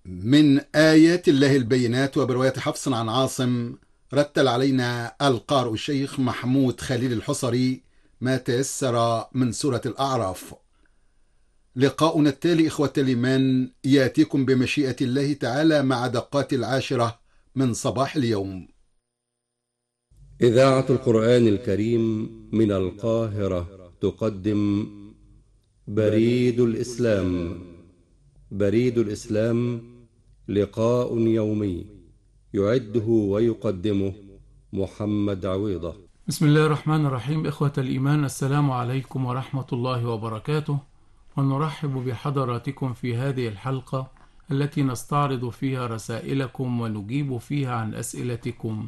من آيات الله البينات. وبرواية حفص عن عاصم رتل علينا القارئ الشيخ محمود خليل الحصري ما تيسر من سورة الأعراف. لقاؤنا التالي إخوة الإيمان يأتيكم بمشيئة الله تعالى مع دقات 10 من صباح اليوم. إذاعة القرآن الكريم من القاهرة تقدم بريد الإسلام. بريد الإسلام لقاء يومي يعده ويقدمه محمد عويضة. بسم الله الرحمن الرحيم. إخوة الإيمان، السلام عليكم ورحمة الله وبركاته، ونرحب بحضراتكم في هذه الحلقة التي نستعرض فيها رسائلكم ونجيب فيها عن أسئلتكم.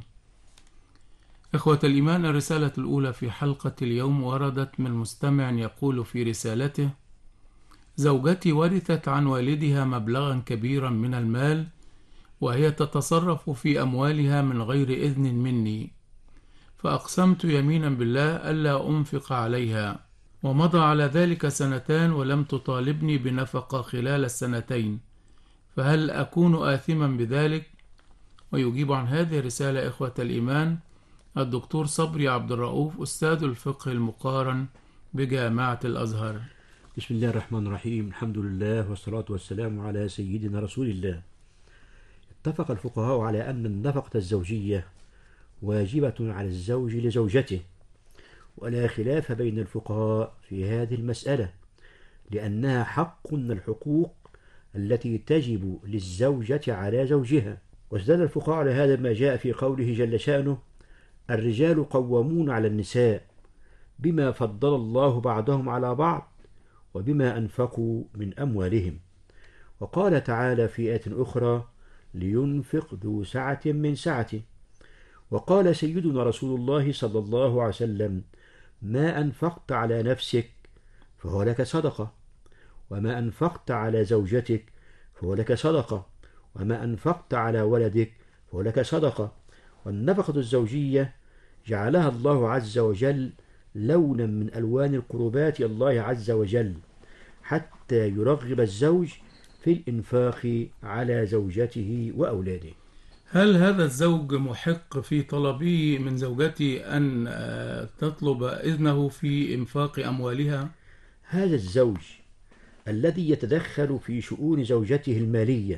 إخوة الإيمان، الرسالة الأولى في حلقة اليوم وردت من مستمع يقول في رسالته: زوجتي ورثت عن والدها مبلغا كبيرا من المال، وهي تتصرف في أموالها من غير إذن مني، فأقسمت يمينا بالله ألا أنفق عليها، ومضى على ذلك 2 ولم تطالبني بنفقة خلال السنتين، فهل أكون آثما بذلك؟ ويجيب عن هذه الرسالة إخوة الإيمان الدكتور صبري عبد الرؤوف، أستاذ الفقه المقارن بجامعة الأزهر. بسم الله الرحمن الرحيم. الحمد لله والصلاة والسلام على سيدنا رسول الله. اتفق الفقهاء على أن النفقة الزوجية واجبة على الزوج لزوجته، ولا خلاف بين الفقهاء في هذه المسألة، لأنها حق من الحقوق التي تجب للزوجة على زوجها. واستدل الفقهاء على هذا ما جاء في قوله جل شأنه: الرجال قوامون على النساء بما فضل الله بعضهم على بعض وبما أنفقوا من أموالهم. وقال تعالى في آية أخرى: لينفق ذو سعة من سعته. وقال سيدنا رسول الله صلى الله عليه وسلم: ما أنفقت على نفسك فهو لك صدقة، وما أنفقت على زوجتك فهو لك صدقة، وما أنفقت على ولدك فهو لك صدقة. والنفقة الزوجية جعلها الله عز وجل لونا من ألوان القربات الله عز وجل، حتى يرغب الزوج في الإنفاق على زوجته وأولاده. هل هذا الزوج محق في طلبه من زوجته أن تطلب إذنه في إنفاق أموالها؟ هذا الزوج الذي يتدخل في شؤون زوجته المالية،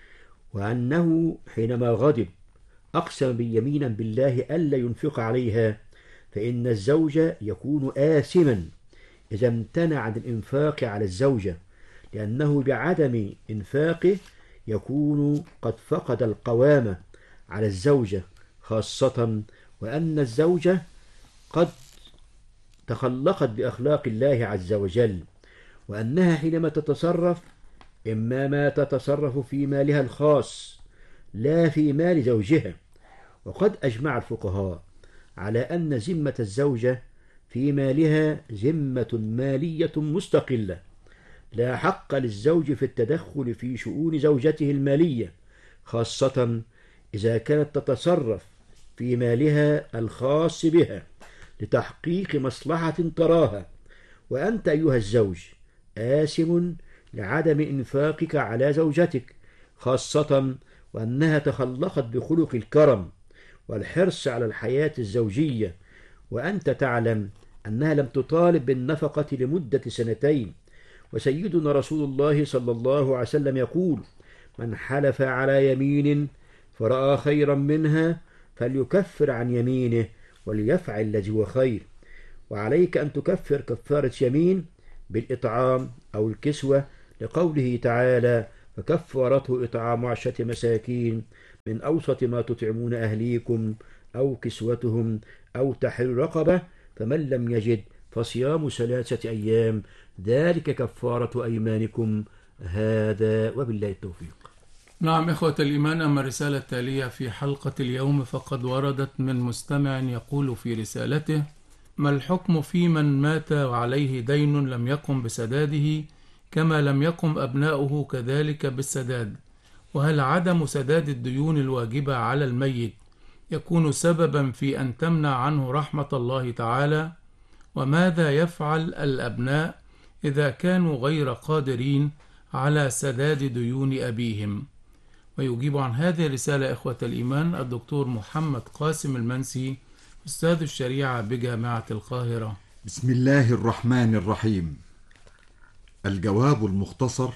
وأنه حينما غضب أقسم بيمينا بالله ألا ينفق عليها، فإن الزوج يكون آثما إذا امتنع عن الإنفاق على الزوجة، لأنه بعدم إنفاقه يكون قد فقد القوامة على الزوجة، خاصة وأن الزوجة قد تخلقت بأخلاق الله عز وجل، وأنها حينما تتصرف إما ما تتصرف في مالها الخاص لا في مال زوجها. وقد أجمع الفقهاء على أن ذمة الزوجة في مالها ذمة مالية مستقلة، لا حق للزوج في التدخل في شؤون زوجته المالية، خاصة إذا كانت تتصرف في مالها الخاص بها لتحقيق مصلحة تراها. وأنت أيها الزوج آثم لعدم إنفاقك على زوجتك، خاصة وأنها تخلقت بخلق الكرم والحرص على الحياة الزوجية، وأنت تعلم أنها لم تطالب بالنفقة لمدة 2. وسيدنا رسول الله صلى الله عليه وسلم يقول: من حلف على يمين فرأى خيرا منها فليكفر عن يمينه وليفعل الذي هو خير. وعليك أن تكفر كفارة يمين بالإطعام أو الكسوة، لقوله تعالى: فكفارته إطعام 10 مساكين من أوسط ما تطعمون أهليكم أو كسوتهم أو تحرير رقبة، فمن لم يجد فصيام 3 أيام ذلك كفارة أيمانكم، هذا وبالله التوفيق. نعم إخوة الإيمان، أما الرسالة التالية في حلقة اليوم فقد وردت من مستمع يقول في رسالته: ما الحكم في من مات وعليه دين لم يقم بسداده كما لم يقم أبناؤه كذلك بالسداد؟ وهل عدم سداد الديون الواجبة على الميت يكون سببا في أن تمنع عنه رحمة الله تعالى؟ وماذا يفعل الأبناء إذا كانوا غير قادرين على سداد ديون أبيهم؟ ويجيب عن هذه الرسالة إخوة الإيمان الدكتور محمد قاسم المنسي، أستاذ الشريعة بجامعة القاهرة. بسم الله الرحمن الرحيم. الجواب المختصر: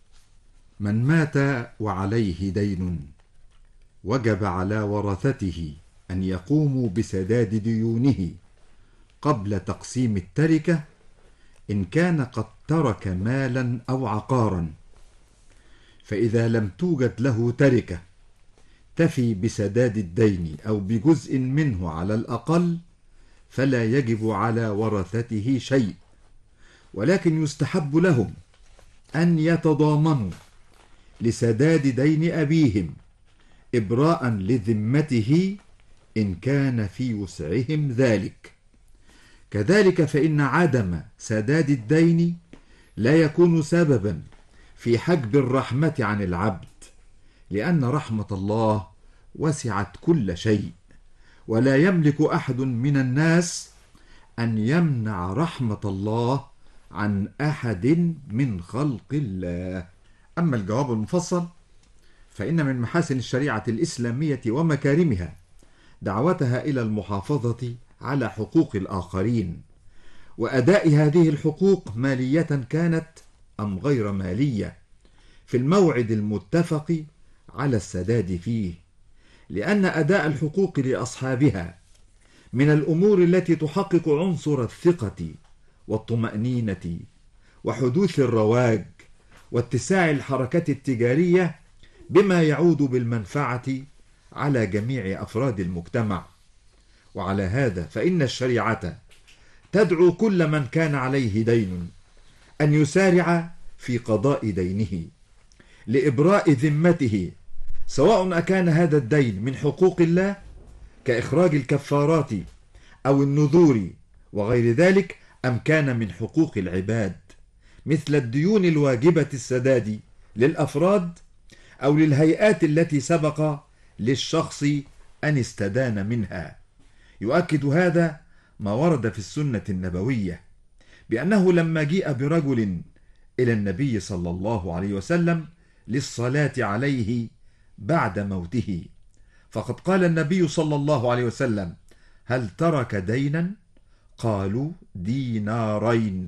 من مات وعليه دين وجب على ورثته أن يقوموا بسداد ديونه قبل تقسيم التركة إن كان قد ترك مالا أو عقارا، فإذا لم توجد له تركة تفي بسداد الدين أو بجزء منه على الأقل، فلا يجب على ورثته شيء، ولكن يستحب لهم أن يتضامنوا لسداد دين أبيهم إبراء لذمته إن كان في وسعهم ذلك. كذلك فإن عدم سداد الدين لا يكون سببا في حجب الرحمة عن العبد، لأن رحمة الله وسعت كل شيء، ولا يملك أحد من الناس أن يمنع رحمة الله عن أحد من خلق الله. أما الجواب المفصل فإن من محاسن الشريعة الإسلامية ومكارمها دعوتها إلى المحافظة على حقوق الآخرين، وأداء هذه الحقوق مالية كانت أم غير مالية في الموعد المتفق على السداد فيه، لأن أداء الحقوق لأصحابها من الأمور التي تحقق عنصر الثقة والطمأنينة وحدوث الرواج واتساع الحركة التجارية، بما يعود بالمنفعة على جميع أفراد المجتمع. وعلى هذا فإن الشريعة تدعو كل من كان عليه دين أن يسارع في قضاء دينه لإبراء ذمته، سواء أكان هذا الدين من حقوق الله كإخراج الكفارات أو النذور وغير ذلك، أم كان من حقوق العباد مثل الديون الواجبة السداد للأفراد أو للهيئات التي سبق للشخص أن استدان منها. يؤكد هذا ما ورد في السنة النبوية بأنه لما جيء برجل إلى النبي صلى الله عليه وسلم للصلاة عليه بعد موته، فقد قال النبي صلى الله عليه وسلم: هل ترك دينا؟ قالوا: دينارين.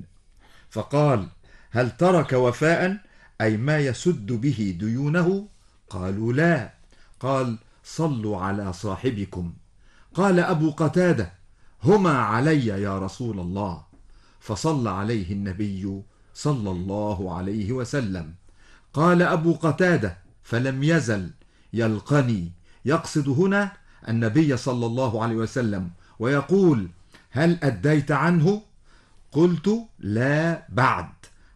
فقال: هل ترك وفاء، أي ما يسد به ديونه؟ قالوا: لا. قال: صلوا على صاحبكم. قال أبو قتادة: هما علي يا رسول الله. فصلى عليه النبي صلى الله عليه وسلم. قال أبو قتادة: فلم يزل يلقني، يقصد هنا النبي صلى الله عليه وسلم، ويقول: هل أديت عنه؟ قلت: لا بعد،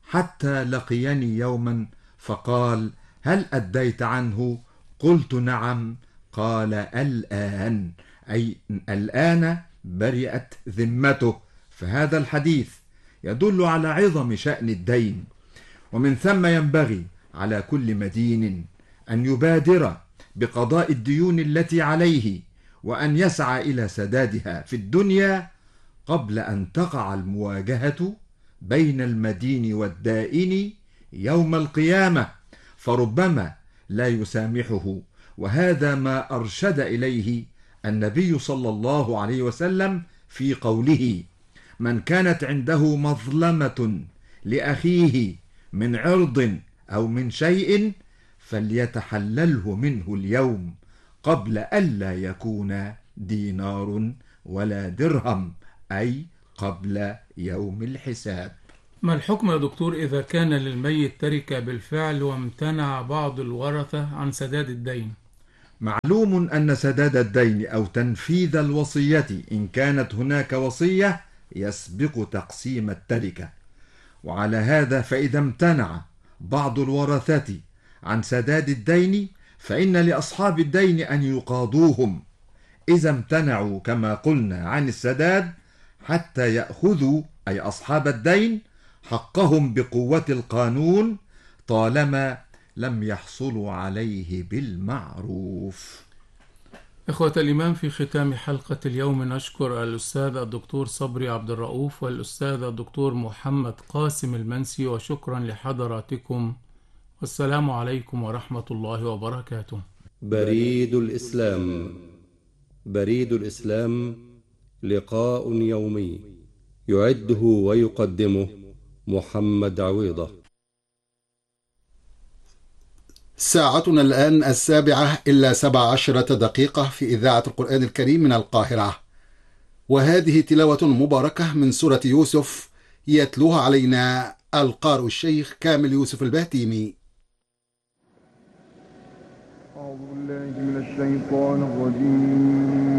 حتى لقيني يوما فقال: هل أديت عنه؟ قلت: نعم. قال: الآن، أي الآن برئت ذمته. فهذا الحديث يدل على عظم شأن الدين، ومن ثم ينبغي على كل مدين أن يبادر بقضاء الديون التي عليه، وأن يسعى إلى سدادها في الدنيا قبل أن تقع المواجهة بين المدين والدائن يوم القيامة، فربما لا يسامحه. وهذا ما أرشد إليه النبي صلى الله عليه وسلم في قوله: من كانت عنده مظلمة لأخيه من عرض أو من شيء فليتحلله منه اليوم قبل ألا يكون دينار ولا درهم، أي قبل يوم الحساب. ما الحكم يا دكتور إذا كان للميت تركة بالفعل وامتنع بعض الورثة عن سداد الدين؟ معلوم أن سداد الدين أو تنفيذ الوصية إن كانت هناك وصية يسبق تقسيم التركة، وعلى هذا فإذا امتنع بعض الورثة عن سداد الدين فإن لأصحاب الدين أن يقاضوهم إذا امتنعوا كما قلنا عن السداد، حتى يأخذوا أي أصحاب الدين حقهم بقوة القانون طالما لم يحصلوا عليه بالمعروف. إخوة الإيمان، في ختام حلقة اليوم نشكر الأستاذ الدكتور صبري عبد الرؤوف والأستاذ الدكتور محمد قاسم المنسي، وشكرا لحضراتكم، والسلام عليكم ورحمة الله وبركاته. بريد الإسلام. بريد الإسلام لقاء يومي يعده ويقدمه محمد عويضة. ساعتنا الآن 7:17 في إذاعة القرآن الكريم من القاهرة، وهذه تلاوة مباركة من سورة يوسف يتلوها علينا القارئ الشيخ كامل يوسف البهتيمي. أعوذ بالله من الشيطان الرجيم.